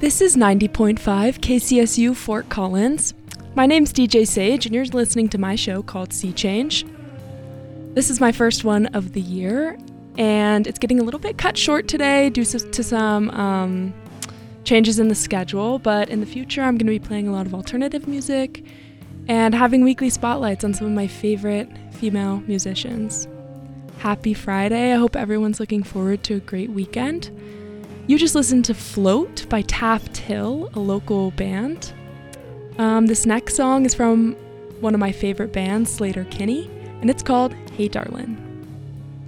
This is 90.5 KCSU Fort Collins. My name's DJ Sage, and you're listening to my show called Sea Change. This is my first one of the year, and it's getting a little bit cut short today due to some changes in the schedule, but in the future I'm going to be playing a lot of alternative music and having weekly spotlights on some of my favorite female musicians. Happy Friday. I hope everyone's looking forward to a great weekend. You just listened to Float by Taft Hill, a local band. This next song is from one of my favorite bands, Sleater-Kinney, and it's called Hey Darlin'.